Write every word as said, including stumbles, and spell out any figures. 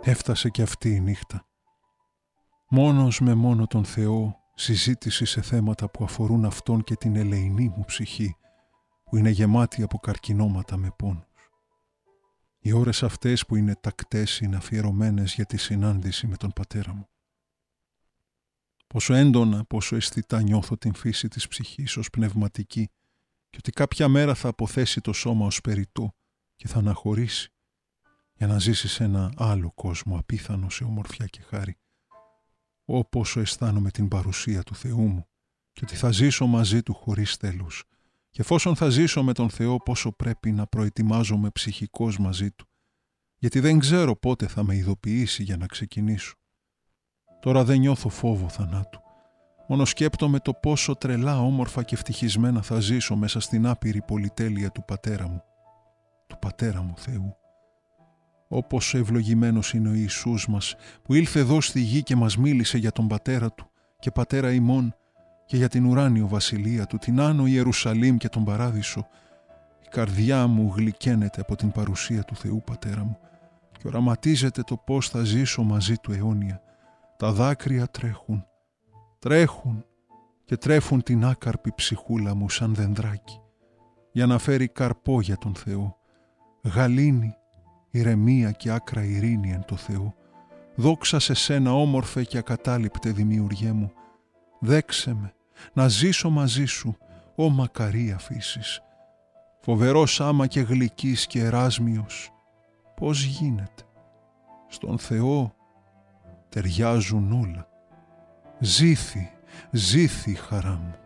Έφτασε κι αυτή η νύχτα. Μόνος με μόνο τον Θεό συζήτηση σε θέματα που αφορούν Αυτόν και την ελεηνή μου ψυχή, που είναι γεμάτη από καρκινώματα με πόνους. Οι ώρες αυτές που είναι τακτές είναι αφιερωμένες για τη συνάντηση με τον πατέρα μου. Πόσο έντονα, πόσο αισθητά νιώθω την φύση της ψυχής ως πνευματική και ότι κάποια μέρα θα αποθέσει το σώμα ως περιττό και θα αναχωρήσει για να ζήσει σε ένα άλλο κόσμο απίθανο σε ομορφιά και χάρη. Ω πόσο αισθάνομαι την παρουσία του Θεού μου και ότι θα ζήσω μαζί Του χωρίς τέλος. Και εφόσον θα ζήσω με τον Θεό, πόσο πρέπει να προετοιμάζομαι ψυχικώς μαζί Του, γιατί δεν ξέρω πότε θα με ειδοποιήσει για να ξεκινήσω. Τώρα δεν νιώθω φόβο θανάτου. Μόνο σκέπτομαι το πόσο τρελά, όμορφα και ευτυχισμένα θα ζήσω μέσα στην άπειρη πολυτέλεια του Πατέρα μου, του Πατέρα μου Θεού. Όπως ευλογημένος είναι ο Ιησούς μας, που ήλθε εδώ στη γη και μας μίλησε για τον Πατέρα Του και Πατέρα ημών και για την ουράνιο βασιλεία Του, την Άνω Ιερουσαλήμ και τον Παράδεισο. Η καρδιά μου γλυκαίνεται από την παρουσία του Θεού Πατέρα μου και οραματίζεται το πώς θα ζήσω μαζί Του αιώνια. Τα δάκρυα τρέχουν, τρέχουν και τρέφουν την άκαρπη ψυχούλα μου σαν δενδράκι για να φέρει καρπό για τον Θεό. Γαλήνη, ηρεμία και άκρα ειρήνη εν το Θεό. Δόξα σε σένα όμορφε και ακατάληπτε δημιουργέ μου. Δέξε με να ζήσω μαζί σου, ω μακαρία φύσης. Φοβερός άμα και γλυκής και εράσμιος. Πώς γίνεται. Στον Θεό ταιριάζουν όλα. Ζήθη, ζήθη χαρά μου.